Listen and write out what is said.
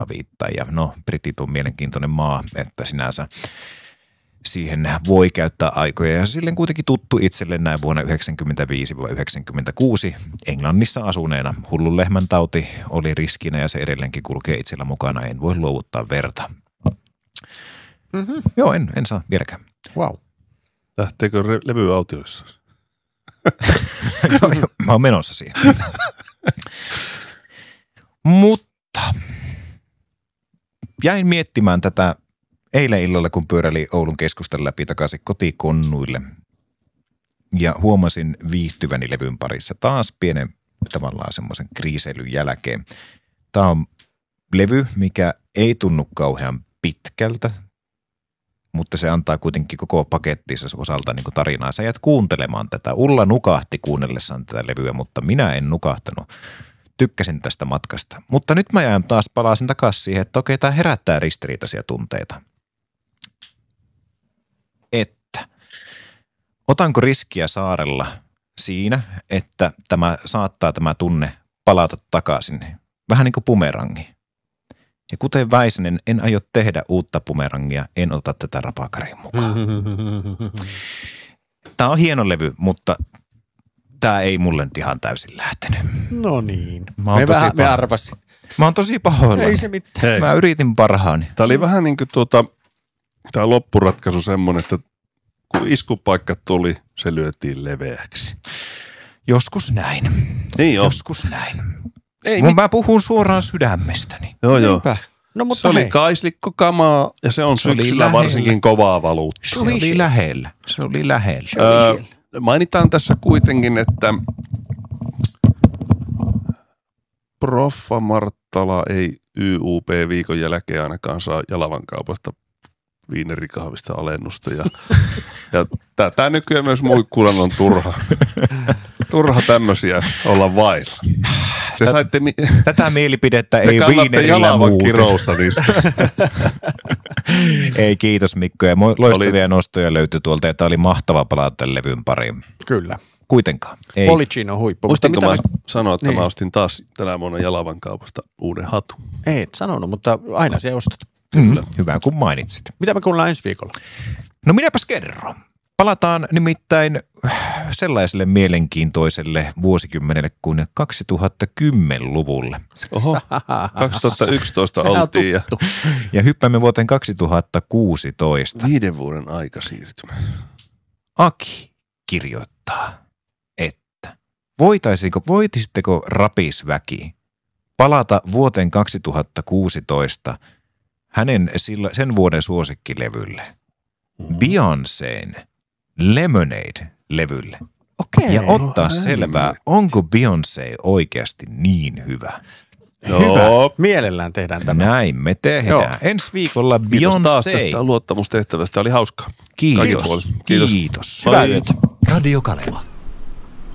viittaa. Ja no, Britit on mielenkiintoinen maa, että sinänsä siihen voi käyttää aikoja. Ja silleen kuitenkin tuttu itselle näin vuonna 1995-1996 Englannissa asuneena. Hullun lehmän tauti oli riskinä ja se edelleenkin kulkee itsellä mukana. En voi luovuttaa verta. Joo, en saa vieläkään. Wow. Lähteekö levy autioissa? Mä oon menossa siihen. Mutta jäin miettimään tätä eilen illalla, kun pyöräili Oulun keskustan läpi takaisin kotikonnuille. Ja huomasin viihtyväni levyn parissa taas pienen tavallaan semmoisen kriiseilyn jälkeen. Tämä on levy, mikä ei tunnu kauhean pitkältä, mutta se antaa kuitenkin koko pakettinsa osalta niin kuin tarinaa. Sä jäät kuuntelemaan tätä. Ulla nukahti kuunnellessaan tätä levyä, mutta minä en nukahtanut. Tykkäsin tästä matkasta. Mutta nyt mä jään taas palasin takaisin siihen, että okei, tämä herättää ristiriitaisia tunteita. Että otanko riskiä saarella siinä, että tämä tunne palata takaisin. Vähän niin kuin bumerangi. Ja kuten Väisänen, en aio tehdä uutta bumerangia, en ota tätä rapakarin mukaan. Tämä on hieno levy, mutta tämä ei mulle nyt ihan täysin lähtenyt. No niin. Me arvasin. Mä oon tosi pahoillani. Ei se mitään. Mä yritin parhaani. Tämä oli vähän niin kuin tämä loppuratkaisu semmoinen, että kun iskupaikka tuli, se lyötiin leveäksi. Joskus näin. Niin jo. Joskus näin. Mä puhun suoraan sydämestäni. Joo. No, mutta se oli kaislikkokamaa ja se on syksyllä varsinkin kovaa valuutta. Se oli lähellä. Mainitaan tässä kuitenkin, että Proffa Marttala ei YUP-viikon jälkeen ainakaan saa Jalavan kaupasta viinerikahvista alennusta. Ja tämä nykyään myös muikkulan on turha tämmöisiä olla vailla. Tätä mielipidettä ei viinerillä muuta. Ei, kiitos Mikko. Ja loistavia nostoja löytyi tuolta, ja tämä oli mahtava palata levyn pariin. Kyllä. Kuitenkaan. Policino huippu. Muistanko mä sanoa, että mä ostin taas tänä vuonna Jalavan kaupasta uuden hatun? Ei et sanonut, mutta aina se ostat. Kyllä. Hyvä, kun mainitsit. Mitä me kuullaan ensi viikolla? No minäpäs kerron. Palataan nimittäin sellaiselle mielenkiintoiselle vuosikymmenelle kuin 2010-luvulle. Oho, 2011 oltiin. Ja hyppäämme vuoteen 2016. 5 vuoden aikasiirtymä. Aki kirjoittaa, että voitisitteko rapisväki palata vuoteen 2016 hänen sen vuoden suosikkilevylle, Beyoncén Lemonade-levylle. Okei. Ja ottaa selvää, onko Beyoncé oikeasti niin hyvä. Hyvä. Mielellään tehdään tämä. Näin me tehdään. Joo. Ensi viikolla Beyoncé. Kiitos taas tästä luottamustehtävästä. Oli hauskaa. Kiitos. Hyvää yötä. Radio Kaleva.